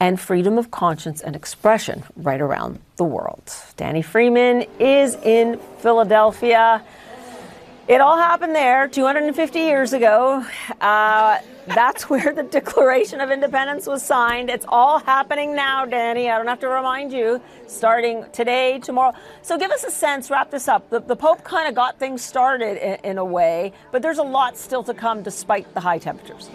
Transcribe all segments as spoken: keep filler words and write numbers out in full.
and freedom of conscience and expression right around the world. Danny Freeman is in Philadelphia. It all happened there two hundred fifty years ago. Uh, that's where the Declaration of Independence was signed. It's all happening now, Danny. I don't have to remind you, starting today, tomorrow. So give us a sense, wrap this up. The, the Pope kind of got things started in, in a way, but there's a lot still to come despite the high temperatures.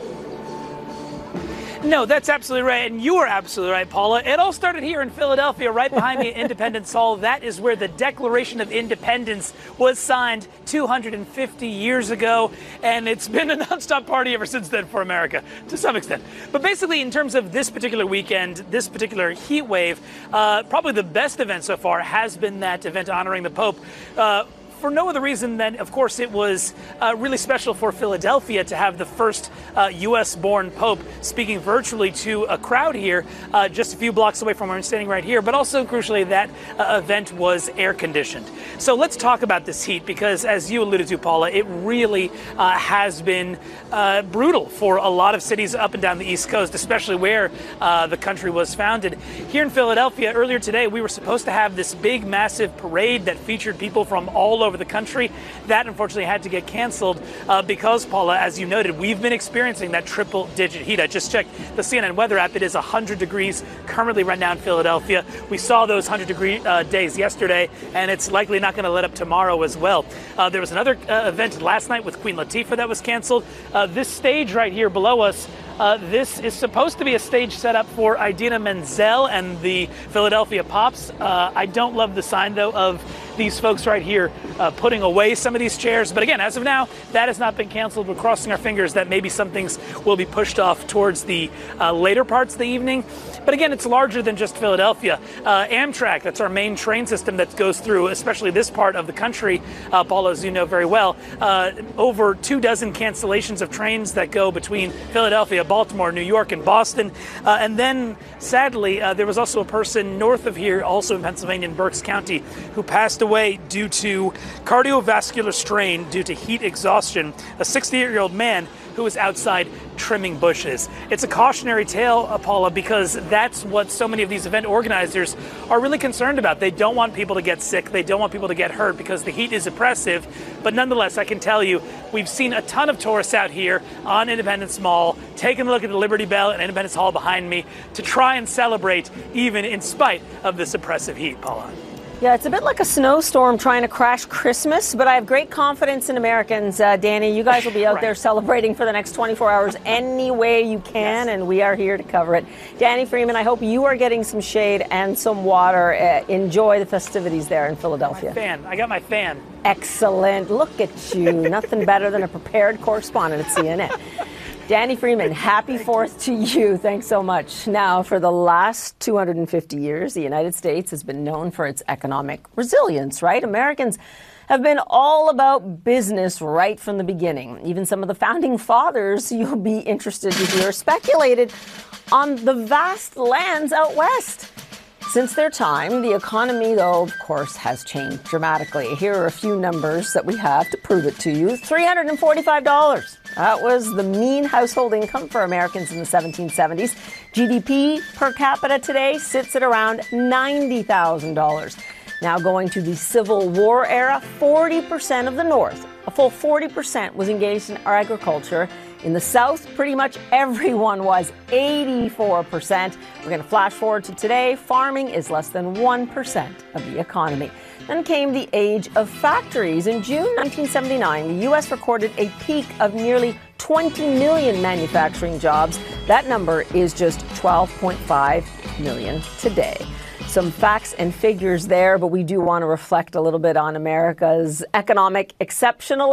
No, that's absolutely right. And you are absolutely right, Paula. It all started here in Philadelphia, right behind me at Independence Hall. That is where the Declaration of Independence was signed two hundred fifty years ago. And it's been a nonstop party ever since then for America, to some extent. But basically, in terms of this particular weekend, this particular heat wave, uh, probably the best event so far has been that event honoring the Pope. Uh, For no other reason than, of course, it was uh, really special for Philadelphia to have the first uh, U S-born Pope speaking virtually to a crowd here uh, just a few blocks away from where I'm standing right here. But also, crucially, that uh, event was air-conditioned. So let's talk about this heat because, as you alluded to, Paula, it really uh, has been uh, brutal for a lot of cities up and down the East Coast, especially where uh, the country was founded. Here in Philadelphia, earlier today, we were supposed to have this big, massive parade that featured people from all over the country. That unfortunately had to get canceled uh, because, Paula, as you noted, we've been experiencing that triple digit heat. I just checked the C N N weather app. It is one hundred degrees currently right now in Philadelphia. We saw those one hundred degree uh, days yesterday, and it's likely not going to let up tomorrow as well. Uh, there was another uh, event last night with Queen Latifah that was canceled. Uh, this stage right here below us, Uh, this is supposed to be a stage set up for Idina Menzel and the Philadelphia Pops. Uh, I don't love the sign, though, of these folks right here uh, putting away some of these chairs. But again, as of now, that has not been canceled. We're crossing our fingers that maybe some things will be pushed off towards the uh, later parts of the evening. But again, it's larger than just Philadelphia. Uh, Amtrak, that's our main train system that goes through, especially this part of the country, uh, Paula, as you know very well, uh, over two dozen cancellations of trains that go between Philadelphia, Baltimore, New York, and Boston. Uh, and then, sadly, uh, there was also a person north of here, also in Pennsylvania, in Berks County, who passed away due to cardiovascular strain due to heat exhaustion, a sixty-eight-year-old man who was outside trimming bushes. It's a cautionary tale, Paula, because that's what so many of these event organizers are really concerned about. They don't want people to get sick. They don't want people to get hurt because the heat is oppressive. But nonetheless, I can tell you, we've seen a ton of tourists out here on Independence Mall, taking a look at the Liberty Bell and Independence Hall behind me to try and celebrate even in spite of this oppressive heat, Paula. Yeah, it's a bit like a snowstorm trying to crash Christmas, but I have great confidence in Americans. Uh, Danny, you guys will be out right. there celebrating for the next twenty-four hours any way you can, yes. And we are here to cover it. Danny Freeman, I hope you are getting some shade and some water. Uh, enjoy the festivities there in Philadelphia. My fan. I got my fan. Excellent. Look at you. Nothing better than a prepared correspondent at C N N. Danny Freeman, happy fourth to you. Thanks so much. Now, for the last two hundred fifty years, the United States has been known for its economic resilience, right? Americans have been all about business right from the beginning. Even some of the founding fathers, you'll be interested to hear, speculated on the vast lands out west. Since their time, the economy, though, of course, has changed dramatically. Here are a few numbers that we have to prove it to you. three hundred forty-five dollars. That was the mean household income for Americans in the seventeen seventies. G D P per capita today sits at around ninety thousand dollars. Now going to the Civil War era, forty percent of the North, a full forty percent was engaged in agriculture. In the South, pretty much everyone was, eighty-four percent. We're going to flash forward to today. Farming is less than one percent of the economy. Then came the age of factories. In June nineteen seventy-nine, the U S recorded a peak of nearly twenty million manufacturing jobs. That number is just twelve point five million today. Some facts and figures there, but we do want to reflect a little bit on America's economic exceptionalism.